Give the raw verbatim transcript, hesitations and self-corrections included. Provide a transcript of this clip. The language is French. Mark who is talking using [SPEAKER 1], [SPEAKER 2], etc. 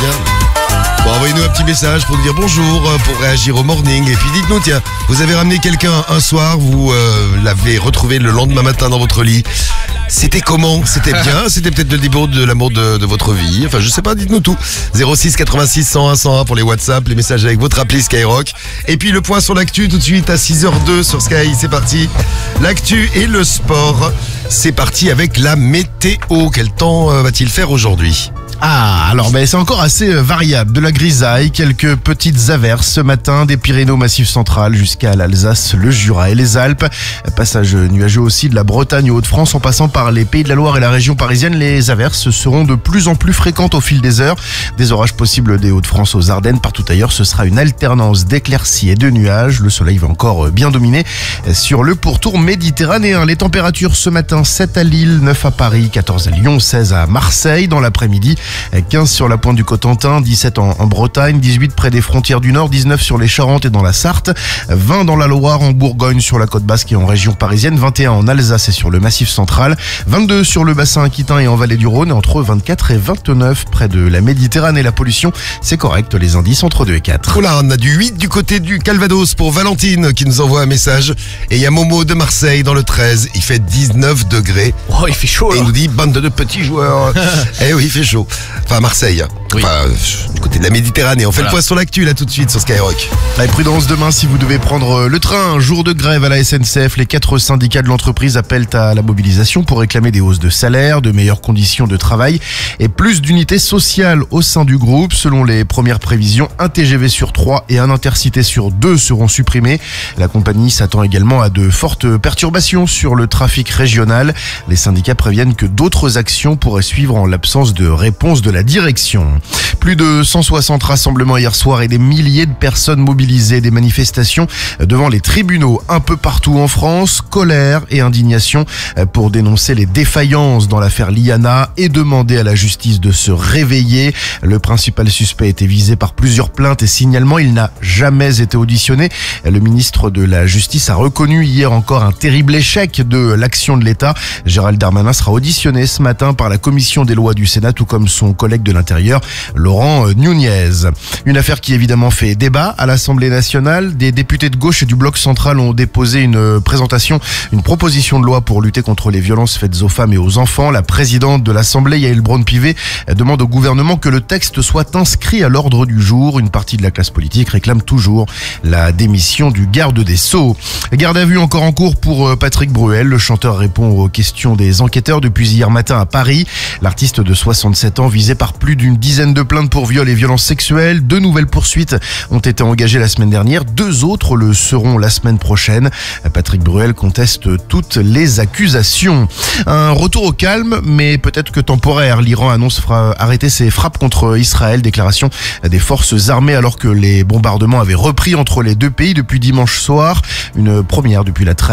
[SPEAKER 1] tiens. Bon, envoyez-nous un petit message pour nous dire bonjour, pour réagir au morning. Et puis dites-nous, tiens, vous avez ramené quelqu'un un soir, vous euh, l'avez retrouvé le lendemain matin dans votre lit. C'était comment? C'était bien? C'était peut-être le début de l'amour de, de votre vie? Enfin, je sais pas, dites-nous tout. zéro six quatre-vingt-six cent un cent un pour les WhatsApp, les messages avec votre appli Skyrock. Et puis le point sur l'actu tout de suite à six heures deux sur Sky, c'est parti. L'actu et le sport, c'est parti avec la météo. Quel temps euh, va-t-il faire aujourd'hui?
[SPEAKER 2] Ah, alors ben, c'est encore assez variable. De la grisaille, quelques petites averses ce matin, des Pyrénées au Massif central jusqu'à l'Alsace, le Jura et les Alpes. Passage nuageux aussi de la Bretagne aux Hauts-de-France en passant par les Pays de la Loire et la région parisienne. Les averses seront de plus en plus fréquentes au fil des heures. Des orages possibles des Hauts-de-France aux Ardennes. Partout ailleurs, ce sera une alternance d'éclaircies et de nuages. Le soleil va encore bien dominer sur le pourtour méditerranéen. Les températures ce matin, sept à Lille, neuf à Paris, quatorze à Lyon, seize à Marseille. Dans l'après-midi, quinze sur la pointe du Cotentin, dix-sept en, en Bretagne, dix-huit près des frontières du Nord, dix-neuf sur les Charentes et dans la Sarthe, vingt dans la Loire, en Bourgogne, sur la côte basque et en région parisienne, vingt et un en Alsace et sur le Massif central, vingt-deux sur le bassin aquitain et en vallée du Rhône, entre vingt-quatre et vingt-neuf près de la Méditerranée. La pollution, c'est correct, les indices entre deux et quatre.
[SPEAKER 1] Oh là, on a du huit du côté du Calvados pour Valentine qui nous envoie un message. Et il y a Momo de Marseille dans le treize, il fait dix-neuf degrés.
[SPEAKER 2] Oh, il fait chaud là.
[SPEAKER 1] Et il nous dit bande de petits joueurs. Eh oui, il fait chaud. Enfin, Marseille.
[SPEAKER 2] Oui.
[SPEAKER 1] Enfin, du côté de la Méditerranée. On fait
[SPEAKER 2] Voilà.
[SPEAKER 1] le point sur l'actu là tout de suite sur Skyrock.
[SPEAKER 2] Allez, prudence demain si vous devez prendre le train. Jour de grève à la S N C F. Les quatre syndicats de l'entreprise appellent à la mobilisation pour réclamer des hausses de salaire, de meilleures conditions de travail et plus d'unités sociales au sein du groupe. Selon les premières prévisions, un T G V sur trois et un Intercité sur deux seront supprimés. La compagnie s'attend également à de fortes perturbations sur le trafic régional. Les syndicats préviennent que d'autres actions pourraient suivre en l'absence de réponse de la direction. Plus de cent soixante rassemblements hier soir et des milliers de personnes mobilisées, des manifestations devant les tribunaux un peu partout en France, colère et indignation pour dénoncer les défaillances dans l'affaire Liana et demander à la justice de se réveiller. Le principal suspect était visé par plusieurs plaintes et signalements, il n'a jamais été auditionné. Le ministre de la Justice a reconnu hier encore un terrible échec de l'action de l'État. Gérald Darmanin sera auditionné ce matin par la commission des lois du Sénat, tout comme son collègue de l'Intérieur, Laurent Nunez. Une affaire qui évidemment fait débat à l'Assemblée nationale. Des députés de gauche et du bloc central ont déposé une présentation, une proposition de loi pour lutter contre les violences faites aux femmes et aux enfants. La présidente de l'Assemblée, Yaël Braun-Pivet, demande au gouvernement que le texte soit inscrit à l'ordre du jour. Une partie de la classe politique réclame toujours la démission du garde des Sceaux. Garde à vue encore en cours pour Patrick Bruel. Le chanteur répond aux questions des enquêteurs depuis hier matin à Paris. L'artiste de soixante-sept ans visé par plus d'une dizaine de plaintes pour viol et violences sexuelles. Deux nouvelles poursuites ont été engagées la semaine dernière. Deux autres le seront la semaine prochaine. Patrick Bruel conteste toutes les accusations. Un retour au calme, mais peut-être que temporaire. L'Iran annonce arrêter ses frappes contre Israël. Déclaration des forces armées alors que les bombardements avaient repris entre les deux pays depuis dimanche soir. Une première depuis la trêve.